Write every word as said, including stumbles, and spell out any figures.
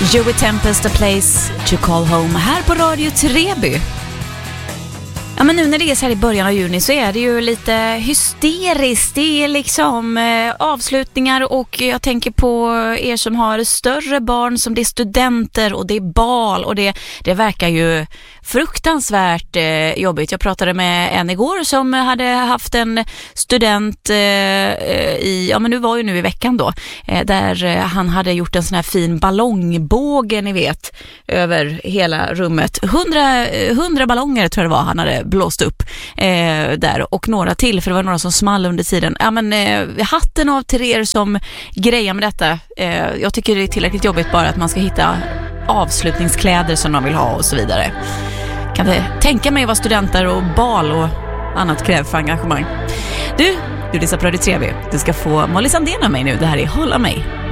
Joey Tempest, A Place to Call Home, här på Radio Treby. Ja, men nu när det är så här i början av juni så är det ju lite hysteriskt. Det är liksom eh, avslutningar, och jag tänker på er som har större barn, som det är studenter och det är bal, och det, det verkar ju fruktansvärt eh, jobbigt. Jag pratade med en igår som hade haft en student eh, i, ja men nu var ju nu i veckan då, eh, där eh, han hade gjort en sån här fin ballongbåge, ni vet, över hela rummet. Hundra, hundra ballonger tror jag det var han hade blåst upp eh, där, och några till, för det var några som small under tiden. Ja, men eh, hatten av till er som grejer med detta. Eh, jag tycker det är tillräckligt jobbigt bara att man ska hitta avslutningskläder som de vill ha och så vidare. Kan det tänka mig vad studenter och bal och annat kräver för engagemang. Du, du lyssnar på Radio Treby. Du ska få Molly Sandén av mig nu. Det här är Hålla mig.